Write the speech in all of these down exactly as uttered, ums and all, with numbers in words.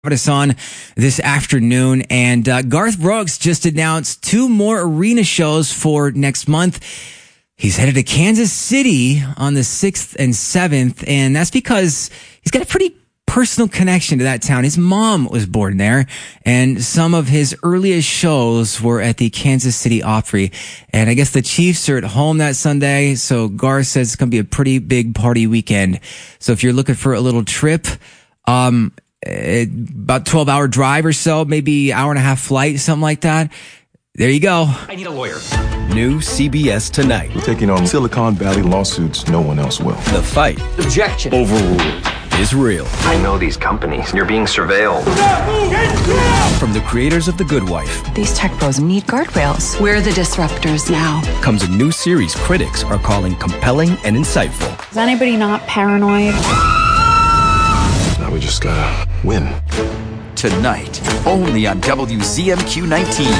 us on this afternoon, and uh, Garth Brooks just announced two more arena shows for next month. He's headed to Kansas City on the sixth and seventh, and that's because he's got a pretty personal connection to that town. His mom was born there, and some of his earliest shows were at the Kansas City Opry. And I guess the Chiefs are at home that Sunday, so Garth says it's going to be a pretty big party weekend. So if you're looking for a little trip, um, about twelve hour drive or so, maybe hour and a half flight, something like that. There you go. I need a lawyer. New C B S Tonight. We're taking on Silicon Valley lawsuits no one else will. The fight. Objection. Overruled. Is real. I know these companies. You're being surveilled. From the creators of The Good Wife. These tech bros need guardrails. We're the disruptors now. Comes a new series critics are calling compelling and insightful. Is anybody not paranoid? Now we just gotta win. Tonight, only on W Z M Q nineteen.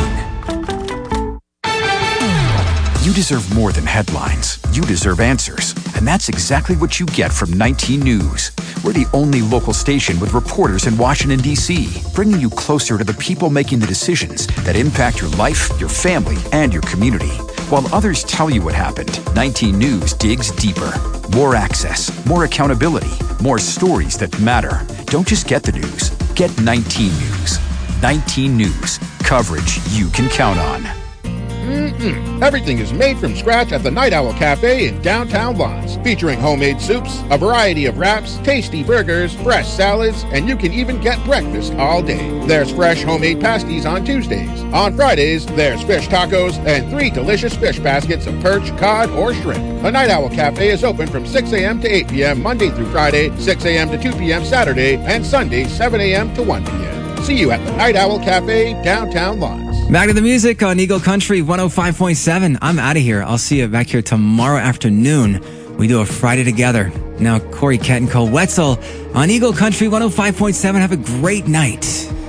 You deserve more than headlines. You deserve answers. And that's exactly what you get from nineteen News. We're the only local station with reporters in Washington, D C, bringing you closer to the people making the decisions that impact your life, your family, and your community. While others tell you what happened, nineteen News digs deeper. More access, more accountability, more stories that matter. Don't just get the news. Get nineteen News. nineteen News. Coverage you can count on. Mm-mm. Everything is made from scratch at the Night Owl Cafe in downtown Lawrence, featuring homemade soups, a variety of wraps, tasty burgers, fresh salads, and you can even get breakfast all day. There's fresh homemade pasties on Tuesdays. On Fridays, there's fish tacos and three delicious fish baskets of perch, cod, or shrimp. The Night Owl Cafe is open from six a.m. to eight p.m. Monday through Friday, six a.m. to two p.m. Saturday, and Sunday, seven a.m. to one p.m. See you at the Night Owl Cafe, downtown Lawrence. Back to the music on Eagle Country one oh five point seven. I'm out of here. I'll see you back here tomorrow afternoon. We do a Friday together. Now, Corey Kent and Cole Wetzel on Eagle Country one oh five point seven. Have a great night.